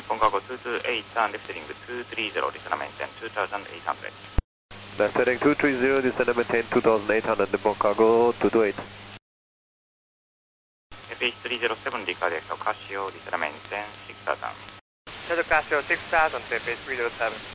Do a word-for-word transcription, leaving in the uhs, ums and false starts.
本cargo two two eight and left heading two three zero, descend maintain two thousand eight hundred. Left heading two three zero, descend maintain two thousand eight hundred, Nippon cargo two two eight. F H three zero seven, decardiac Casio, descend maintain six thousand. Delta Casio six thousand, F H three zero seven.